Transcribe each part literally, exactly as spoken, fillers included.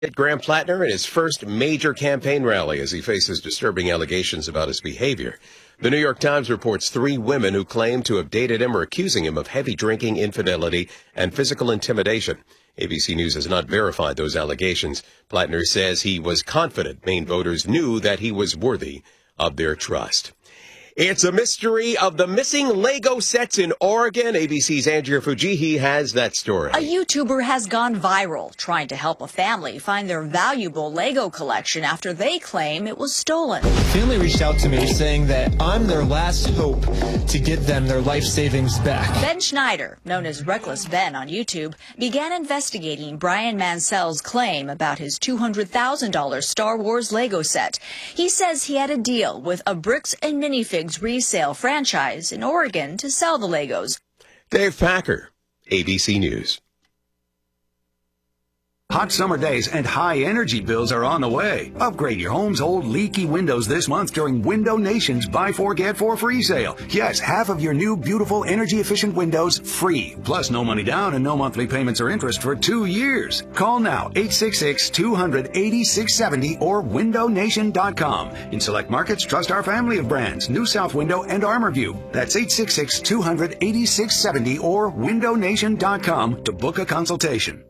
Graham Plattner in his first major campaign rally as he faces disturbing allegations about his behavior. The New York Times reports three women who claim to have dated him are accusing him of heavy drinking, infidelity, and physical intimidation. A B C News has not verified those allegations. Plattner says he was confident Maine voters knew that he was worthy of their trust. It's a mystery of the missing Lego sets in Oregon. A B C's Andrea Fujihi has that story. A YouTuber has gone viral trying to help a family find their valuable Lego collection after they claim it was stolen. The family reached out to me saying that I'm their last hope to get them their life savings back. Ben Schneider, known as Reckless Ben on YouTube, began investigating Brian Mansell's claim about his two hundred thousand dollars Star Wars Lego set. He says he had a deal with a Bricks and Minifigs resale franchise in Oregon to sell the Legos. Dave Packer, A B C News. Hot summer days and high energy bills are on the way. Upgrade your home's old leaky windows this month during Window Nation's Buy Four Get Four free sale. Yes, half of your new beautiful energy efficient windows free. Plus no money down and no monthly payments or interest for two years. Call now eight six six, two hundred, eighty-six seventy or window nation dot com. In select markets, trust our family of brands, New South Window and ArmorView. That's eight six six, two hundred, eighty-six seventy or window nation dot com to book a consultation.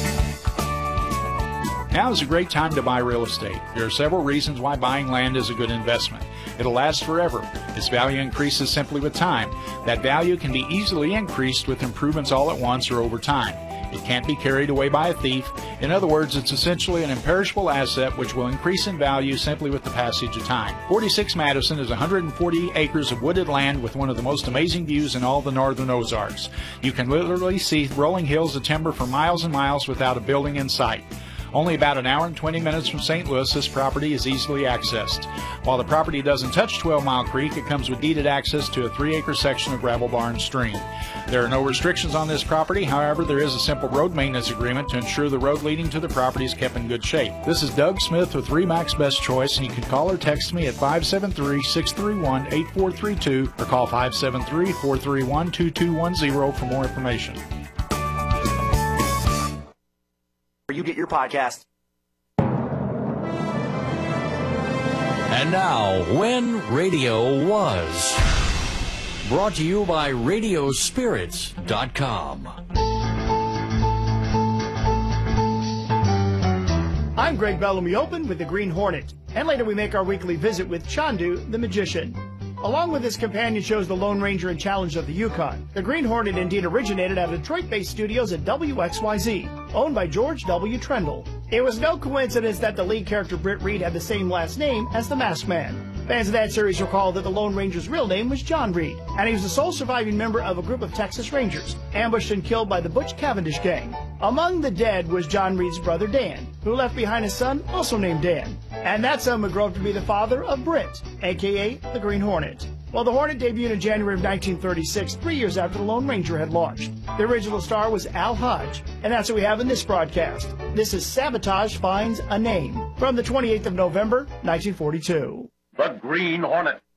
Now is a great time to buy real estate. There are several reasons why buying land is a good investment. It'll last forever. Its value increases simply with time. That value can be easily increased with improvements all at once or over time. It can't be carried away by a thief. In other words, it's essentially an imperishable asset which will increase in value simply with the passage of time. forty-six Madison is one hundred forty acres of wooded land with one of the most amazing views in all the northern Ozarks. You can literally see rolling hills of timber for miles and miles without a building in sight. Only about an hour and twenty minutes from Saint Louis, this property is easily accessed. While the property doesn't touch twelve Mile Creek, it comes with deeded access to a three-acre section of Gravel Barn Stream. There are no restrictions on this property. However, there is a simple road maintenance agreement to ensure the road leading to the property is kept in good shape. This is Doug Smith with RE/MAX Best Choice, and you can call or text me at five seven three, six three one, eight four three two or call five seven three, four three one, two two one zero for more information. You get your podcast. And now, When Radio Was. Brought to you by radio spirits dot com. I'm Greg Bellamy Open with the Green Hornet, and later we make our weekly visit with Chandu the Magician. Along with his companion shows The Lone Ranger and Challenge of the Yukon, the Green Hornet indeed originated out of Detroit-based studios at W X Y Z, owned by George W. Trendle. It was no coincidence that the lead character Britt Reed had the same last name as the Masked Man. Fans of that series recall that the Lone Ranger's real name was John Reed, and he was the sole surviving member of a group of Texas Rangers, ambushed and killed by the Butch Cavendish Gang. Among the dead was John Reed's brother Dan, who left behind a son also named Dan. And that son would grow up to be the father of Britt, a k a the Green Hornet. Well, the Hornet debuted in January of nineteen thirty-six, three years after the Lone Ranger had launched. The original star was Al Hodge, and that's what we have in this broadcast. This is Sabotage Finds a Name, from the twenty-eighth of November, nineteen forty-two. The Green Hornet.